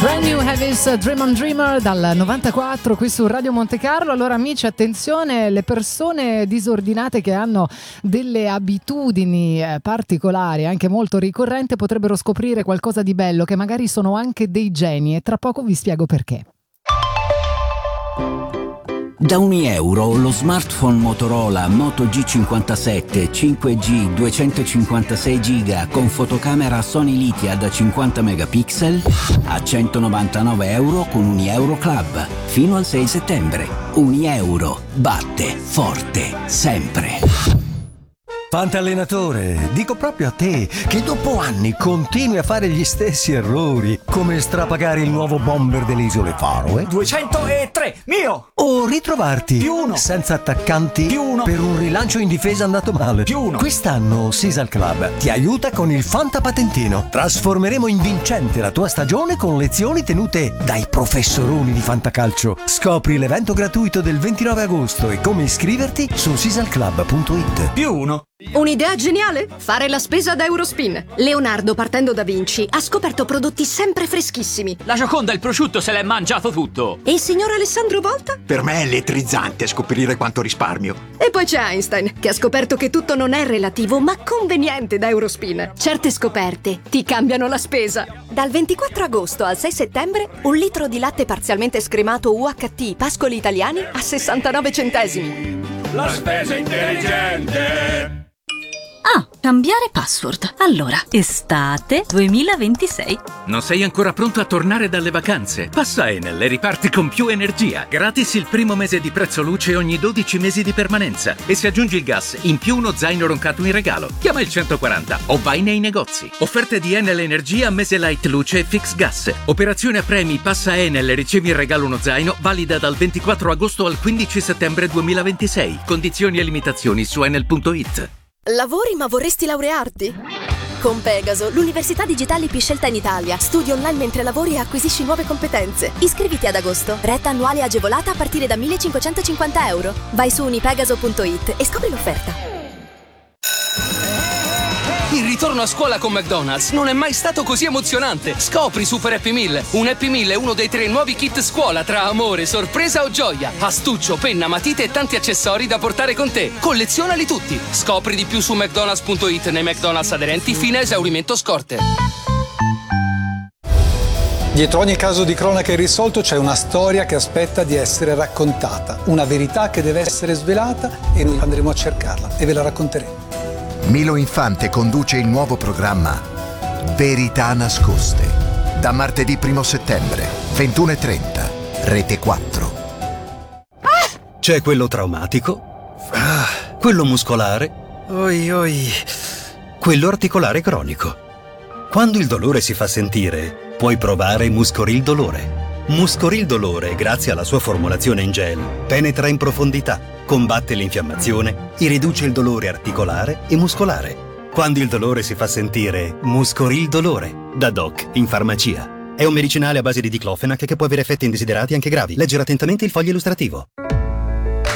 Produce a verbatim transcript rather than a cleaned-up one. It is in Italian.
Brand New Heavy's Dream on Dreamer dal novantaquattro qui su Radio Monte Carlo. Allora amici, attenzione, le persone disordinate che hanno delle abitudini eh, particolari, anche molto ricorrenti, potrebbero scoprire qualcosa di bello, che magari sono anche dei geni, e tra poco vi spiego perché. Da un euro lo smartphone Motorola Moto G cinquantasette cinque G duecentocinquantasei giga con fotocamera Sony Lithia da cinquanta megapixel a centonovantanove euro con Unieuro Club fino al sei settembre. Unieuro batte forte sempre. Fantallenatore, dico proprio a te che dopo anni continui a fare gli stessi errori, come strapagare il nuovo bomber delle isole Faroe duecentotre, mio! O ritrovarti più uno senza attaccanti più uno per un rilancio in difesa andato male più uno. Quest'anno Sisal Club ti aiuta con il Fantapatentino. Trasformeremo in vincente la tua stagione con lezioni tenute dai professoroni di fantacalcio. Scopri l'evento gratuito del ventinove agosto e come iscriverti su sisalclub punto it. Più uno. Un'idea geniale? Fare la spesa ad Eurospin. Leonardo, partendo da Vinci, ha scoperto prodotti sempre freschissimi. La Gioconda, il prosciutto, se l'è mangiato tutto. E il signor Alessandro Volta? Per me è elettrizzante scoprire quanto risparmio. E poi c'è Einstein, che ha scoperto che tutto non è relativo, ma conveniente da Eurospin. Certe scoperte ti cambiano la spesa. Dal ventiquattro agosto al sei settembre, un litro di latte parzialmente scremato U H T Pascoli Italiani a sessantanove centesimi. La spesa intelligente! Ah, cambiare password. Allora, estate duemilaventisei. Non sei ancora pronto a tornare dalle vacanze? Passa Enel e riparti con più energia. Gratis il primo mese di prezzo luce ogni dodici mesi di permanenza. E se aggiungi il gas, in più uno zaino roncato in regalo. Chiama il centoquaranta o vai nei negozi. Offerte di Enel Energia, mese light luce e fix gas. Operazione a premi, passa Enel e ricevi in regalo uno zaino, valida dal ventiquattro agosto al quindici settembre duemilaventisei. Condizioni e limitazioni su enel punto it. Lavori ma vorresti laurearti? Con Pegaso, l'università digitale più scelta in Italia. Studi online mentre lavori e acquisisci nuove competenze. Iscriviti ad agosto. Retta annuale agevolata a partire da millecinquecentocinquanta euro. Vai su unipegaso punto it e scopri l'offerta. Il ritorno a scuola con McDonald's non è mai stato così emozionante. Scopri Super Happy Meal. Un Happy Meal è uno dei tre nuovi kit scuola tra amore, sorpresa o gioia. Astuccio, penna, matite e tanti accessori da portare con te. Collezionali tutti. Scopri di più su mcdonalds punto it nei McDonald's aderenti fino a esaurimento scorte. Dietro ogni caso di cronaca irrisolto c'è una storia che aspetta di essere raccontata, una verità che deve essere svelata e noi andremo a cercarla e ve la racconteremo. Milo Infante conduce il nuovo programma Verità nascoste da martedì primo settembre, ventuno e trenta, Rete quattro. C'è quello traumatico, ah, quello muscolare, oi oi, quello articolare cronico. Quando il dolore si fa sentire, puoi provare Muscoril Dolore. Muscoril Dolore, grazie alla sua formulazione in gel, penetra in profondità, combatte l'infiammazione e riduce il dolore articolare e muscolare. Quando il dolore si fa sentire, Muscoril Dolore, da Doc in farmacia. È un medicinale a base di diclofenac che può avere effetti indesiderati anche gravi. Leggere attentamente il foglio illustrativo.